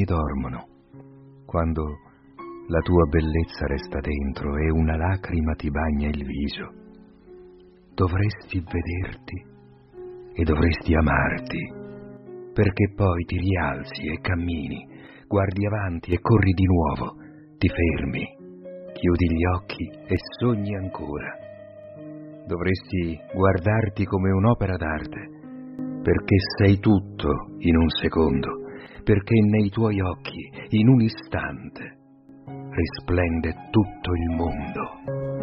anni dormono, quando la tua bellezza resta dentro e una lacrima ti bagna il viso. Dovresti vederti e dovresti amarti, perché poi ti rialzi e cammini, guardi avanti e corri di nuovo, ti fermi, chiudi gli occhi e sogni ancora. Dovresti guardarti come un'opera d'arte, perché sei tutto in un secondo, perché nei tuoi occhi, in un istante, risplende tutto il mondo.